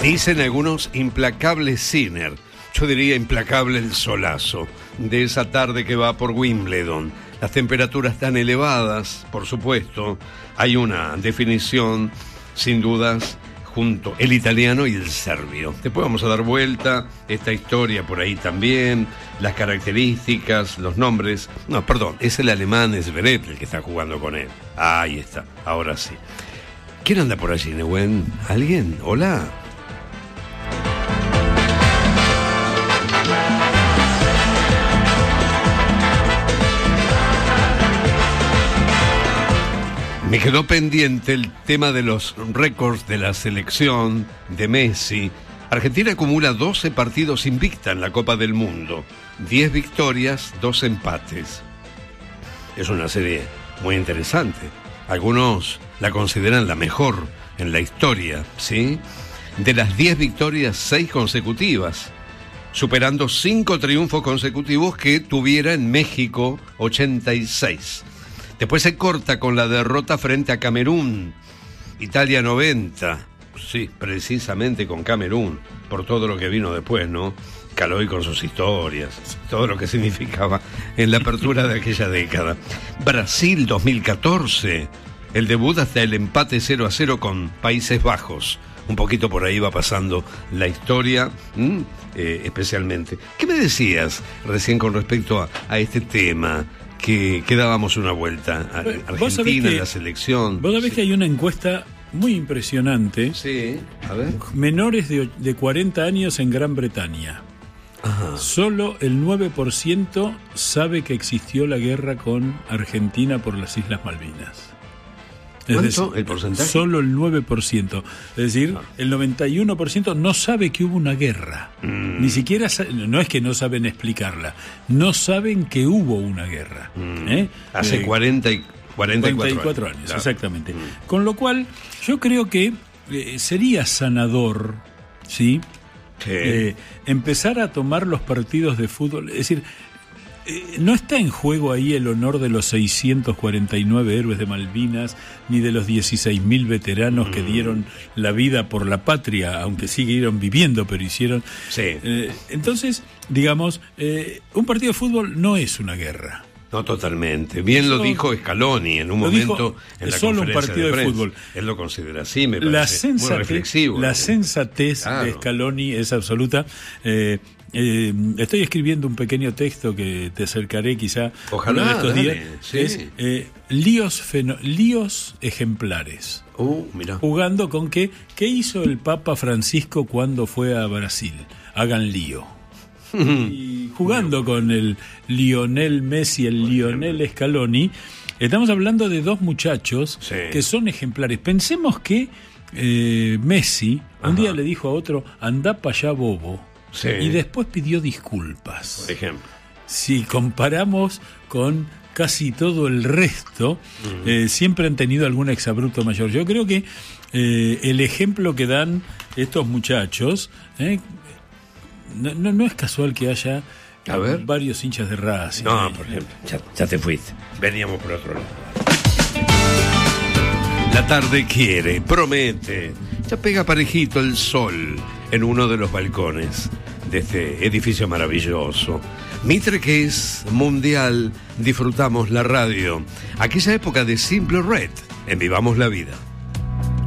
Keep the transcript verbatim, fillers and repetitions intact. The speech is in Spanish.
Dicen algunos implacable Sinner, yo diría implacable el solazo de esa tarde que va por Wimbledon. Las temperaturas tan elevadas, por supuesto, hay una definición, sin dudas, junto el italiano y el serbio. Después vamos a dar vuelta esta historia por ahí también, las características, los nombres. No, perdón, es el alemán Zverev el que está jugando con él. Ah, ahí está, ahora sí. ¿Quién anda por allí, Nehuen? ¿Alguien? ¿Hola? Me quedó pendiente el tema de los récords de la selección de Messi. Argentina acumula doce partidos invicta en la Copa del Mundo. diez victorias, dos empates. Es una serie muy interesante. Algunos la consideran la mejor en la historia, ¿sí? De las diez victorias, seis consecutivas, superando cinco triunfos consecutivos que tuviera en México, ochenta y seis. Después se corta con la derrota frente a Camerún, Italia noventa, sí, precisamente con Camerún, por todo lo que vino después, ¿no? Caloi con sus historias, todo lo que significaba en la apertura de aquella década. Brasil dos mil catorce, el debut hasta el empate cero a cero con Países Bajos. Un poquito por ahí va pasando la historia, ¿m? Eh, especialmente. ¿Qué me decías recién con respecto a, a este tema? Que, que dábamos una vuelta a Argentina, en la selección. Vos sabés sí. que hay una encuesta muy impresionante. Sí, a ver. Menores de, de cuarenta años en Gran Bretaña. Ajá. Solo el nueve por ciento sabe que existió la guerra con Argentina por las Islas Malvinas. Es ¿Cuánto? decir, ¿El porcentaje? Solo el nueve por ciento. Es decir, ah. el noventa y uno por ciento no sabe que hubo una guerra. Mm. Ni siquiera, no es que no saben explicarla, no saben que hubo una guerra. Mm. ¿eh? Hace eh, cuarenta y, cuarenta y cuatro, cuarenta y cuatro años. años claro. Exactamente. Mm. Con lo cual, yo creo que eh, sería sanador, ¿sí? Sí. Eh, empezar a tomar los partidos de fútbol. Es decir, Eh, no está en juego ahí el honor de los seiscientos cuarenta y nueve héroes de Malvinas, ni de los dieciséis mil veteranos mm. que dieron la vida por la patria, aunque siguieron viviendo, pero hicieron... Sí. Eh, entonces, digamos, eh, un partido de fútbol no es una guerra. No, totalmente. Bien Eso, lo dijo Scaloni en un momento en la solo un partido de, de fútbol. Él lo considera así, me parece la sensatez, muy reflexivo. La ¿no? sensatez claro. de Scaloni es absoluta. Eh, eh, estoy escribiendo un pequeño texto que te acercaré quizá Ojalá, uno de estos dale, días. sí. Es eh, líos, feno, líos ejemplares. Uh, mirá. Jugando con que, ¿qué hizo el Papa Francisco cuando fue a Brasil? Hagan lío. Y jugando con el Lionel Messi, el Lionel Scaloni, estamos hablando de dos muchachos sí. que son ejemplares. Pensemos que eh, Messi Ajá. un día le dijo a otro, andá para allá bobo, sí. y después pidió disculpas. Por ejemplo. Si comparamos con casi todo el resto, uh-huh. eh, siempre han tenido algún exabrupto mayor. Yo creo que eh, el ejemplo que dan estos muchachos... Eh, No, no, no es casual que haya a ver. varios hinchas de Racing. No, por ejemplo, ya, ya te fuiste. Veníamos por otro lado. La tarde quiere, promete. Ya pega parejito el sol en uno de los balcones de este edificio maravilloso. Mitre que es mundial, disfrutamos la radio. Aquella época de Simple Red, en Vivamos la Vida.